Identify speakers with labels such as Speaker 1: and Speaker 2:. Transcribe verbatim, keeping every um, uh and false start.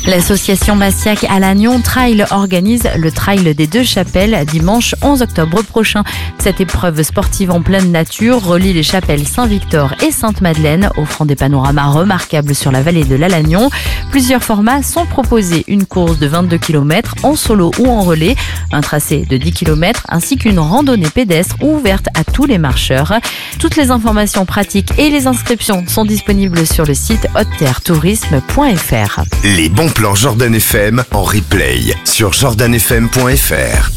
Speaker 1: L'association Massiac à Lannion Trail organise le Trail des Deux Chapelles dimanche onze octobre prochain. Cette épreuve sportive en pleine nature relie les chapelles Saint-Victor et Sainte-Madeleine, offrant des panoramas remarquables sur la vallée de la Lannion. Plusieurs formats sont proposés, une course de vingt-deux kilomètres en solo ou en relais, un tracé de dix kilomètres ainsi qu'une randonnée pédestre ouverte à tous les marcheurs. Toutes les informations pratiques et les inscriptions sont disponibles sur le site haute terre tourisme point f r.
Speaker 2: Les bons plans Jordan F M en replay sur jordan f m point f r.